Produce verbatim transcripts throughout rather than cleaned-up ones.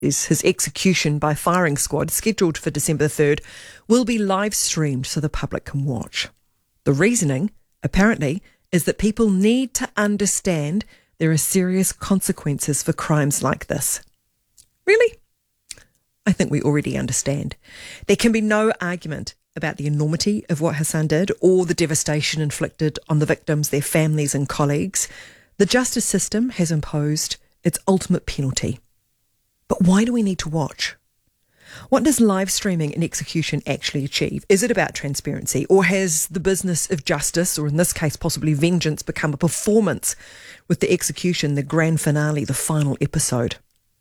His execution by firing squad, scheduled for December the third, will be live streamed so the public can watch. The reasoning, apparently, is that people need to understand there are serious consequences for crimes like this. Really? I think we already understand. There can be no argument about the enormity of what Hassan did or the devastation inflicted on the victims, their families and colleagues. The justice system has imposed its ultimate penalty. But why do we need to watch? What does live streaming an execution actually achieve? Is it about transparency, or has the business of justice, or in this case possibly vengeance, become a performance with the execution, the grand finale, the final episode?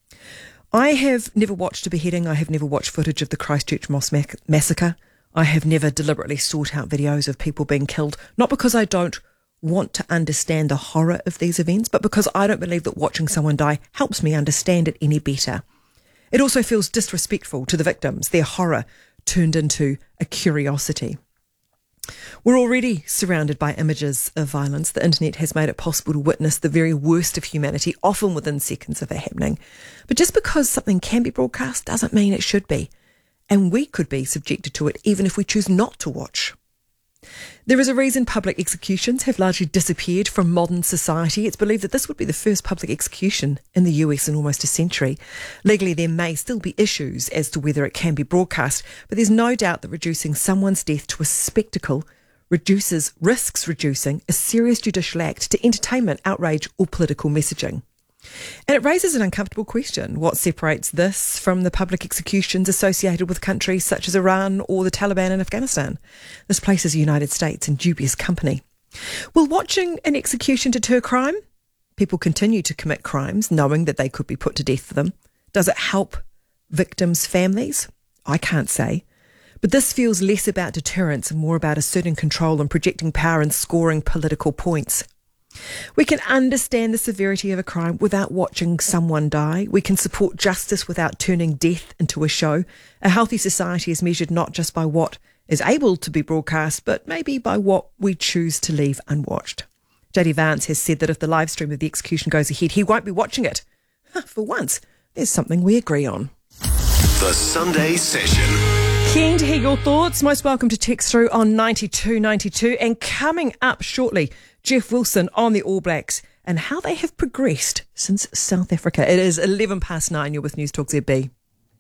I have never watched a beheading. I have never watched footage of the Christchurch Mosque mac- massacre. I have never deliberately sought out videos of people being killed, not because I don't want to understand the horror of these events, but because I don't believe that watching someone die helps me understand it any better. It also feels disrespectful to the victims, their horror turned into a curiosity. We're already surrounded by images of violence. The internet has made it possible to witness the very worst of humanity, often within seconds of it happening. But just because something can be broadcast doesn't mean it should be. And we could be subjected to it even if we choose not to watch. There is a reason public executions have largely disappeared from modern society. It's believed that this would be the first public execution in the U S in almost a century. Legally, there may still be issues as to whether it can be broadcast, but there's no doubt that reducing someone's death to a spectacle reduces, risks reducing a serious judicial act to entertainment, outrage or political messaging. And it raises an uncomfortable question. What separates this from the public executions associated with countries such as Iran or the Taliban in Afghanistan? This places the United States in dubious company. Will watching an execution deter crime? People continue to commit crimes knowing that they could be put to death for them. Does it help victims' families? I can't say. But this feels less about deterrence and more about asserting control and projecting power and scoring political points. We can understand the severity of a crime without watching someone die. We can support justice without turning death into a show. A healthy society is measured not just by what is able to be broadcast, but maybe by what we choose to leave unwatched. J D Vance has said that if the live stream of the execution goes ahead, he won't be watching it. For once, there's something we agree on. The Sunday Session. Keen to hear your thoughts. Most welcome to text through on ninety-two ninety-two. And coming up shortly, Jeff Wilson on the All Blacks and how they have progressed since South Africa. It is eleven past nine. You're with News Talk Z B.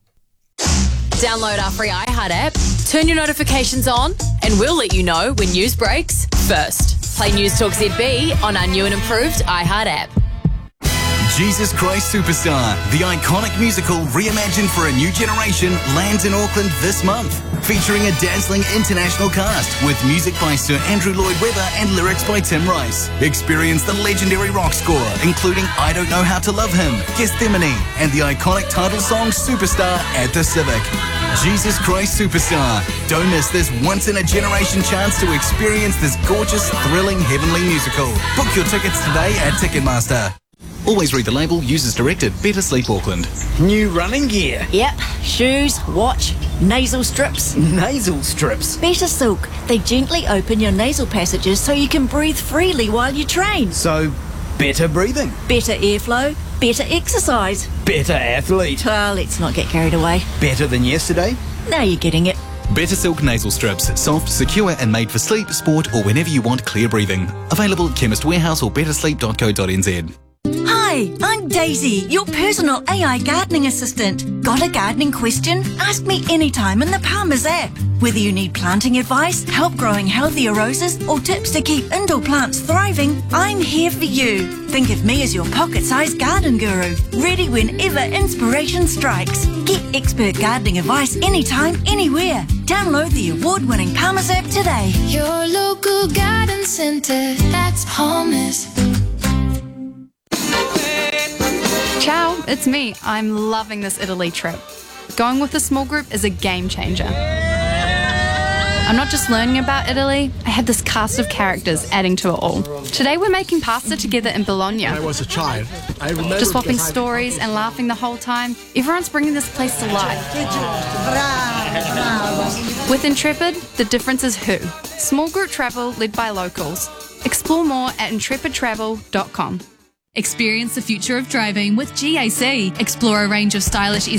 Download our free iHeart app, turn your notifications on, and we'll let you know when news breaks first. Play News Talk Z B on our new and improved iHeart app. Jesus Christ Superstar, the iconic musical reimagined for a new generation, lands in Auckland this month, featuring a dazzling international cast with music by Sir Andrew Lloyd Webber and lyrics by Tim Rice. Experience the legendary rock score, including I Don't Know How to Love Him, Gethsemane, and the iconic title song Superstar at the Civic. Jesus Christ Superstar. Don't miss this once-in-a-generation chance to experience this gorgeous, thrilling, heavenly musical. Book your tickets today at Ticketmaster. Always read the label. Users directed. Better Sleep Auckland. New running gear. Yep. Shoes, watch, nasal strips. Nasal strips. Better Silk. They gently open your nasal passages so you can breathe freely while you train. So, better breathing. Better airflow. Better exercise. Better athlete. Well, let's not get carried away. Better than yesterday. Now you're getting it. Better Silk Nasal Strips. Soft, secure and made for sleep, sport or whenever you want clear breathing. Available at Chemist Warehouse or better sleep dot co dot n z. Hi, I'm Daisy, your personal A I gardening assistant. Got a gardening question? Ask me anytime in the Palmer's app. Whether you need planting advice, help growing healthier roses, or tips to keep indoor plants thriving, I'm here for you. Think of me as your pocket-sized garden guru, ready whenever inspiration strikes. Get expert gardening advice anytime, anywhere. Download the award-winning Palmer's app today. Your local garden centre, that's Palmer's. Ciao, it's me. I'm loving this Italy trip. Going with a small group is a game changer. I'm not just learning about Italy, I have this cast of characters adding to it all. Today we're making pasta together in Bologna. When I was a child, I remember just swapping stories and laughing the whole time. Everyone's bringing this place to life. With Intrepid, the difference is who. Small group travel led by locals. Explore more at intrepid travel dot com. Experience the future of driving with G A C. Explore a range of stylish